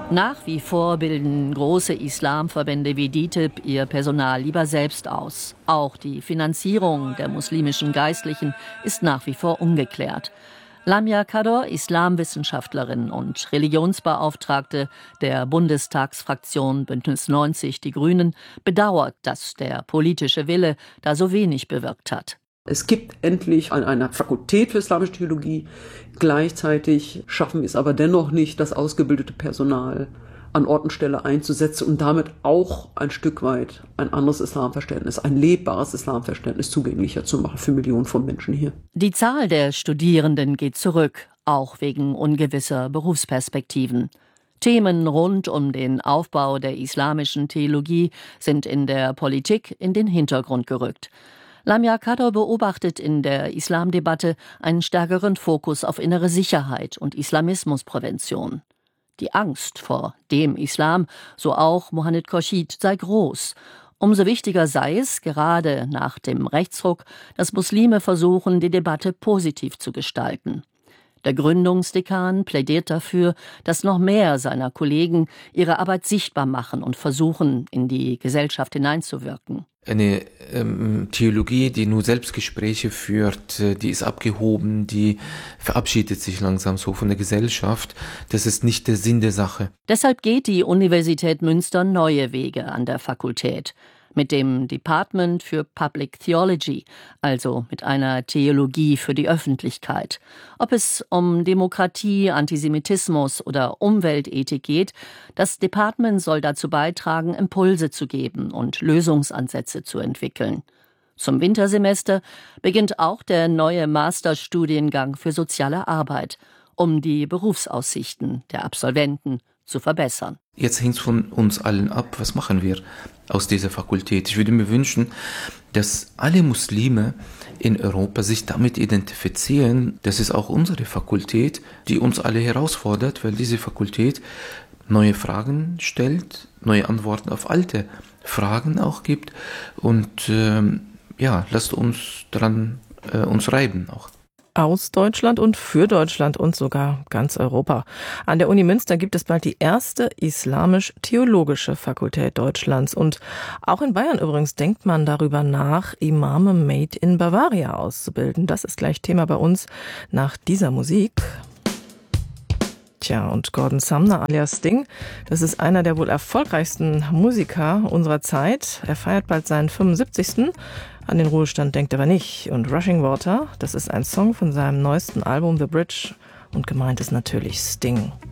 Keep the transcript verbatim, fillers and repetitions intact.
Nach wie vor bilden große Islamverbände wie D I T I B ihr Personal lieber selbst aus. Auch die Finanzierung der muslimischen Geistlichen ist nach wie vor ungeklärt. Lamia Kador, Islamwissenschaftlerin und Religionsbeauftragte der Bundestagsfraktion Bündnis neunzig Die Grünen, bedauert, dass der politische Wille da so wenig bewirkt hat. Es gibt endlich an einer Fakultät für islamische Theologie. Gleichzeitig schaffen wir es aber dennoch nicht, das ausgebildete Personal an Ort und Stelle einzusetzen und damit auch ein Stück weit ein anderes Islamverständnis, ein lebbares Islamverständnis zugänglicher zu machen für Millionen von Menschen hier. Die Zahl der Studierenden geht zurück, auch wegen ungewisser Berufsperspektiven. Themen rund um den Aufbau der islamischen Theologie sind in der Politik in den Hintergrund gerückt. Lamia Kador beobachtet in der Islamdebatte einen stärkeren Fokus auf innere Sicherheit und Islamismusprävention. Die Angst vor dem Islam, so auch Mohamed Khorshid, sei groß. Umso wichtiger sei es, gerade nach dem Rechtsruck, dass Muslime versuchen, die Debatte positiv zu gestalten. Der Gründungsdekan plädiert dafür, dass noch mehr seiner Kollegen ihre Arbeit sichtbar machen und versuchen, in die Gesellschaft hineinzuwirken. Eine ähm, Theologie, die nur Selbstgespräche führt, die ist abgehoben, die verabschiedet sich langsam so von der Gesellschaft. Das ist nicht der Sinn der Sache. Deshalb geht die Universität Münster neue Wege an der Fakultät. Mit dem Department für Public Theology, also mit einer Theologie für die Öffentlichkeit. Ob es um Demokratie, Antisemitismus oder Umweltethik geht, das Department soll dazu beitragen, Impulse zu geben und Lösungsansätze zu entwickeln. Zum Wintersemester beginnt auch der neue Masterstudiengang für soziale Arbeit, um die Berufsaussichten der Absolventen zu verbessern. Jetzt hängt es von uns allen ab, was machen wir aus dieser Fakultät. Ich würde mir wünschen, dass alle Muslime in Europa sich damit identifizieren. Das ist auch unsere Fakultät, die uns alle herausfordert, weil diese Fakultät neue Fragen stellt, neue Antworten auf alte Fragen auch gibt. Und ähm, ja, lasst uns daran äh, uns reiben auch. Aus Deutschland und für Deutschland und sogar ganz Europa. An der Uni Münster gibt es bald die erste islamisch-theologische Fakultät Deutschlands. Und auch in Bayern übrigens denkt man darüber nach, Imame made in Bavaria auszubilden. Das ist gleich Thema bei uns nach dieser Musik. Tja, und Gordon Sumner alias Sting, das ist einer der wohl erfolgreichsten Musiker unserer Zeit. Er feiert bald seinen fünfundsiebzigsten An den Ruhestand denkt er aber nicht. Und Rushing Water, das ist ein Song von seinem neuesten Album The Bridge und gemeint ist natürlich Sting.